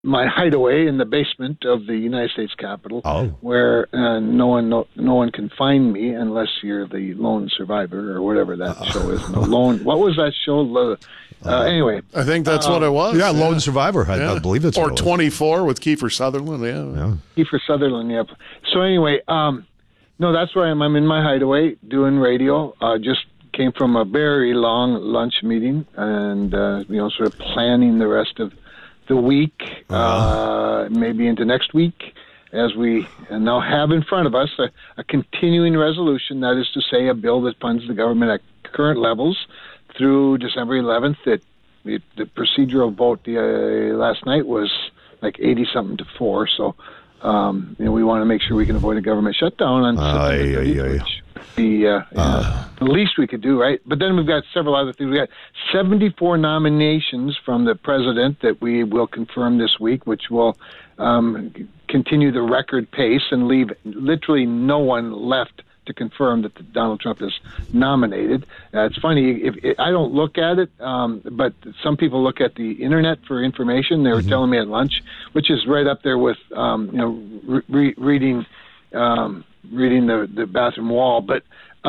my hideaway in the basement of the United States Capitol, where no one can find me unless you're the lone survivor or whatever that show is. No, what was that show? Anyway, I think that's what it was. Yeah, Lone Survivor. I believe it's or what it 24 with Kiefer Sutherland. Yeah. Kiefer Sutherland. Yep. So anyway, no, that's where I am. I'm in my hideaway doing radio. Just came from a very long lunch meeting, and sort of planning the rest of the week, maybe into next week, as we now have in front of us a continuing resolution, that is to say, a bill that funds the government at current levels through December 11th. The procedural vote last night was like 80-something to 4, so we want to make sure we can avoid a government shutdown on September 30th, which would be the least we could do, right? But then we've got several other things. We've got 74 nominations from the president that we will confirm this week, which will continue the record pace and leave literally no one left to confirm that Donald Trump is nominated. It's funny, if I don't look at it, but some people look at the internet for information. They were telling me at lunch, which is right up there with reading the bathroom wall. But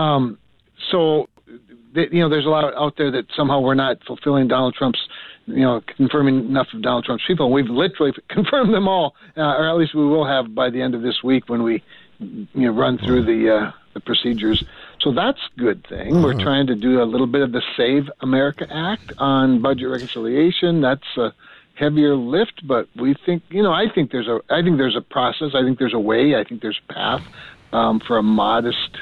there's a lot out there that somehow we're not fulfilling Donald Trump's, confirming enough of Donald Trump's people. We've literally confirmed them all, or at least we will have by the end of this week when we run through the procedures. So that's a good thing. We're trying to do a little bit of the Save America Act on budget reconciliation. That's a heavier lift, but we think, I think there's a process. I think there's a way. I think there's a path for a modest,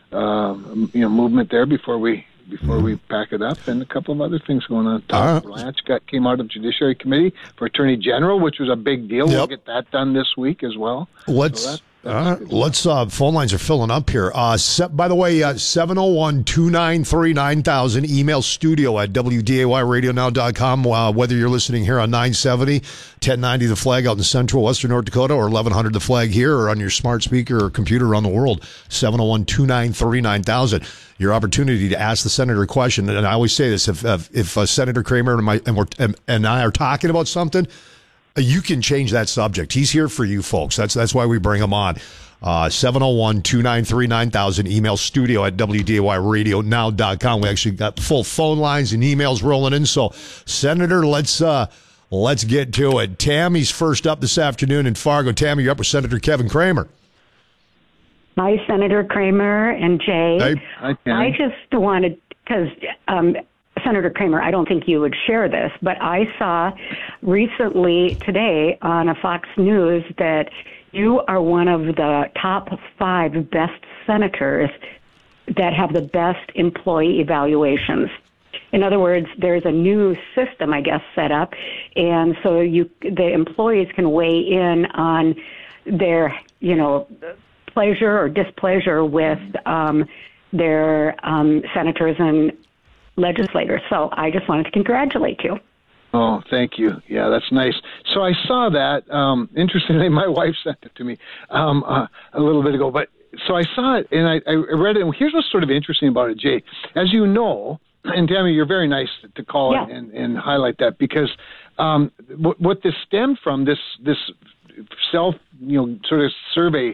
movement there before we pack it up, and a couple of other things going on. Tom Blanche came out of Judiciary Committee for Attorney General, which was a big deal. Yep. We'll get that done this week as well. Let's phone lines are filling up here. By the way, 701-293-9000, email studio at wdayradionow.com, whether you're listening here on 970, 1090 The Flag out in central western North Dakota, or 1100 The Flag here, or on your smart speaker or computer around the world, 701-293-9000. Your opportunity to ask the senator a question. And I always say this, if Senator Kramer and I are talking about something, you can change that subject. He's here for you folks. That's why we bring him on. 701-293-9000, email studio at wdayradionow.com. We actually got full phone lines and emails rolling in. So, Senator, let's get to it. Tammy's first up this afternoon in Fargo. Tammy, you're up with Senator Kevin Kramer. Hi, Senator Kramer and Jay. Hey. Hi, I just wanted, because Senator Kramer, I don't think you would share this, but I saw recently today on a Fox News that you are one of the top 5 best senators that have the best employee evaluations. In other words, there's a new system, I guess, set up, and so the employees can weigh in on their, pleasure or displeasure with their senators and legislators. So I just wanted to congratulate you. Oh, thank you. Yeah, that's nice. So I saw that. Interestingly, my wife sent it to me a little bit ago. But so I saw it and I read it. And here's what's sort of interesting about it, Jay. As you know, and Tammy, you're very nice to call it and highlight that, because what this stemmed from, this self sort of survey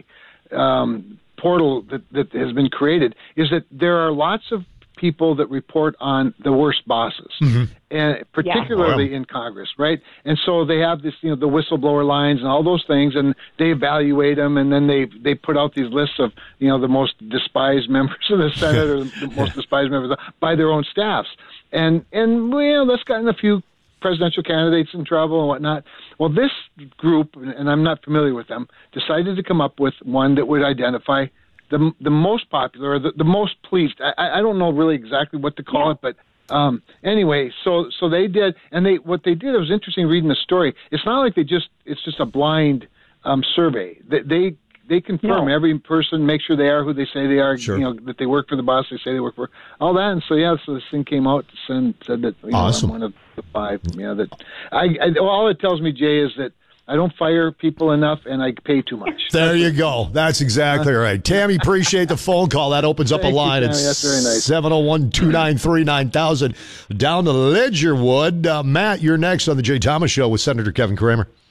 portal that has been created, is that there are lots of people that report on the worst bosses, and particularly in Congress, right? And so they have this, the whistleblower lines and all those things, and they evaluate them, and then they put out these lists of, the most despised members of the Senate or the most despised members by their own staffs. And that's gotten a few presidential candidates in trouble and whatnot. Well, this group, and I'm not familiar with them, decided to come up with one that would identify the most popular, or the most pleased. I don't know really exactly what to call it, but anyway, so they did, and what they did, it was interesting reading the story. It's not like it's just a blind survey. They confirm every person, make sure they are who they say they are, that they work for the boss they say they work for, all that. And so this thing came out and said that awesome. I'm one of the 5. That all it tells me, Jay, is that I don't fire people enough, and I pay too much. There you go. That's exactly right. Tammy, appreciate the phone call. That opens up a line. It's that's very nice. 701-293-9000. Down to Ledgerwood. Matt, you're next on the Jay Thomas Show with Senator Kevin Kramer.